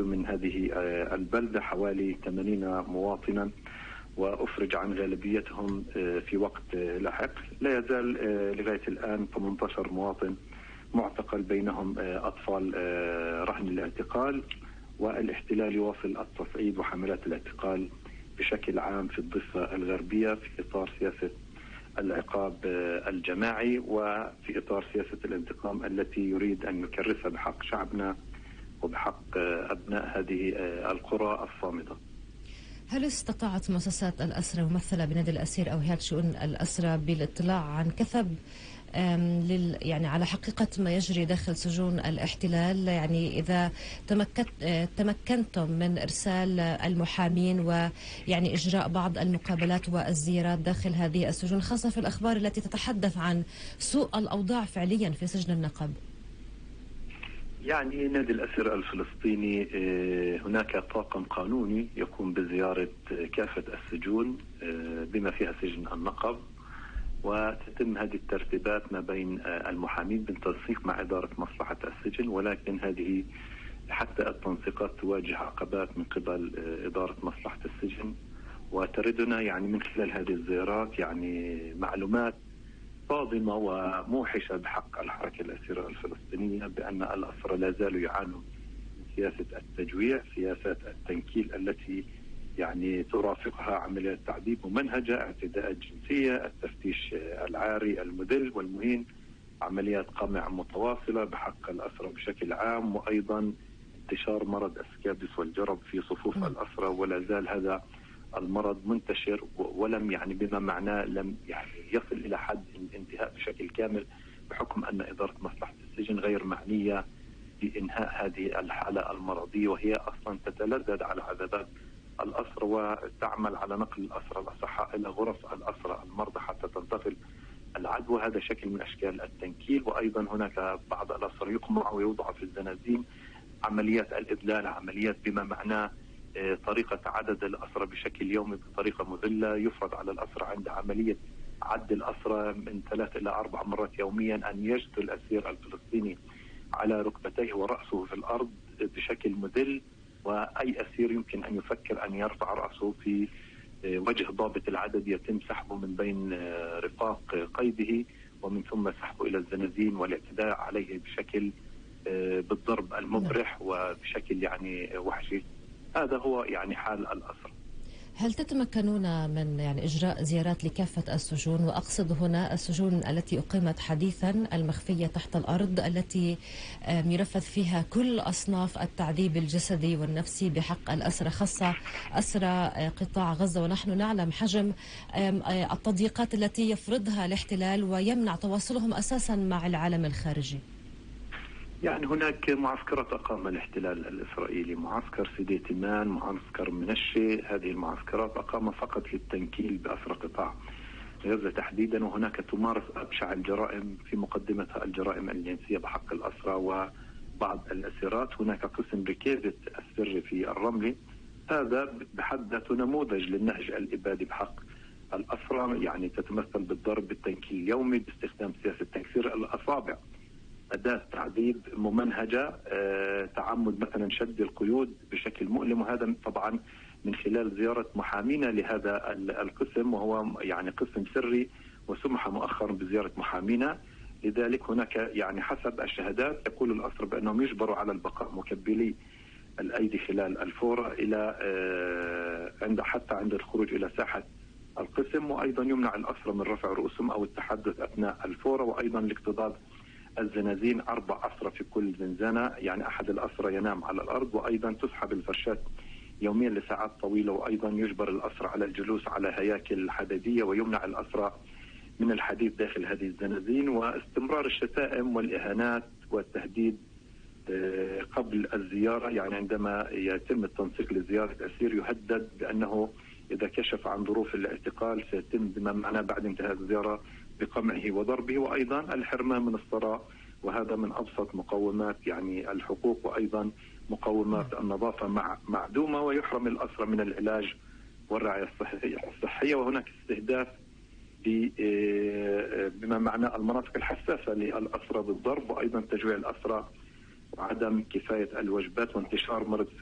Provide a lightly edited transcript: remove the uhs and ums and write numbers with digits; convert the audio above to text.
انتقلوا من هذه البلدة حوالي 80 مواطنا، وأفرج عن غالبيتهم في وقت لاحق. لا يزال لغاية الآن 18 مواطن معتقل، بينهم أطفال رهن الاعتقال، والاحتلال يواصل التصعيد وحملات الاعتقال بشكل عام في الضفة الغربية في إطار سياسة العقاب الجماعي، وفي إطار سياسة الانتقام التي يريد أن يكرسها بحق شعبنا وبحق أبناء هذه القرى الصامدة. هل استطاعت مؤسسات الأسرة ممثلة بنادي الأسير أو هيئة شؤون الأسرة بالاطلاع عن كثب يعني على حقيقة ما يجري داخل سجون الاحتلال؟ يعني إذا تمكنتم من إرسال المحامين ويعني إجراء بعض المقابلات والزيارات داخل هذه السجون، خاصة في الأخبار التي تتحدث عن سوء الأوضاع فعليا في سجن النقب؟ يعني نادي الأسير الفلسطيني هناك طاقم قانوني يقوم بزيارة كافة السجون بما فيها سجن النقب، وتتم هذه الترتيبات ما بين المحامين بالتنسيق مع إدارة مصلحة السجن، ولكن هذه حتى التنسيقات تواجه عقبات من قبل إدارة مصلحة السجن، وتردنا يعني من خلال هذه الزيارات يعني معلومات صادمة وموحشة بحق الحركة الأسيرة الفلسطينية بأن الأسرى لا زالوا يعانوا من سياسة التجويع، سياسات التنكيل التي يعني ترافقها عمليات تعذيب ممنهجة، اعتداءات جنسية، التفتيش العاري المذل والمهين، عمليات قمع متواصلة بحق الأسرى بشكل عام، وأيضا انتشار مرض السكابس والجرب في صفوف الأسرى، ولا زال هذا المرض منتشر ولم يعني بما معناه لم يعني يصل إلى حد الانتهاء بشكل كامل، بحكم أن إدارة مصلحة السجن غير معنية بإنهاء هذه الحالة المرضية، وهي أصلا تتلذذ على عذابات الأسرى وتعمل على نقل الأسرى الأصحاء إلى غرف الأسرى المرضى حتى تنتقل العدوى. هذا شكل من أشكال التنكيل. وأيضا هناك بعض الأسرى يقمع ويوضع في الزنازين، عمليات الإذلال، عمليات بما معناه طريقة عدد الأسرى بشكل يومي بطريقة مذلة. يفرض على الأسرى عند عملية عد الأسرى من 3 إلى 4 مرات يوميا أن يجثو الأسير الفلسطيني على ركبتيه ورأسه في الأرض بشكل مذل، وأي أسير يمكن أن يفكر أن يرفع رأسه في وجه ضابط العدد يتم سحبه من بين رفاق قيده، ومن ثم سحبه إلى الزنازين والاعتداء عليه بشكل بالضرب المبرح وبشكل يعني وحشي. هذا هو يعني حال الأسرى. هل تتمكنون من يعني إجراء زيارات لكافة السجون؟ وأقصد هنا السجون التي أقيمت حديثا، المخفية تحت الأرض، التي ينفذ فيها كل أصناف التعذيب الجسدي والنفسي بحق الأسرى، خاصة أسرى قطاع غزة، ونحن نعلم حجم التضييقات التي يفرضها الاحتلال ويمنع تواصلهم أساسا مع العالم الخارجي. يعني هناك معسكرات أقام الاحتلال الإسرائيلي، معسكر سيدي تيمان، معسكر منشي. هذه المعسكرات أقام فقط للتنكيل بأسرى قطاع غزة تحديدا، وهناك تمارس أبشع الجرائم في مقدمتها الجرائم الجنسية بحق الأسرى وبعض الأسيرات. هناك قسم ركيزة السر في الرملي، هذا بحد ذاته نموذج للنهج الإبادي بحق الأسرى، يعني تتمثل بالضرب بالتنكيل اليومي باستخدام سياسة تكسير الأصابع، أداة تعذيب ممنهجة، تعمد مثلا شد القيود بشكل مؤلم. وهذا طبعا من خلال زيارة محامينا لهذا القسم، وهو يعني قسم سري وسمح مؤخرا بزيارة محامينا. لذلك هناك يعني حسب الشهادات يقول الأسرى بأنهم يجبروا على البقاء مكبلي الأيدي خلال الفورة إلى حتى عند الخروج إلى ساحة القسم، وأيضا يمنع الأسرى من رفع رؤوسهم أو التحدث أثناء الفورة، وأيضا الاكتظاظ الزنازين 4 أسرى في كل زنزانة، يعني أحد الأسرى ينام على الأرض، وأيضا تسحب الفرشات يوميا لساعات طويلة، وأيضا يجبر الأسرى على الجلوس على هياكل حديدية، ويمنع الأسرى من الحديث داخل هذه الزنازين. واستمرار الشتائم والإهانات والتهديد قبل الزيارة، يعني عندما يتم التنسيق لزيارة أسير يهدد بأنه إذا كشف عن ظروف الاعتقال سيتم بما معناه بعد انتهاء الزيارة بقمعه وضربه، وأيضا الحرمان من الثراء، وهذا من أبسط مقومات يعني الحقوق، وأيضا مقومات النظافة معدومة، ويحرم الأسرى من العلاج والرعاية الصحية. وهناك استهداف بما معناه المناطق الحساسة للأسرى بالضرب، وأيضا تجويع الأسرى وعدم كفاية الوجبات وانتشار مرض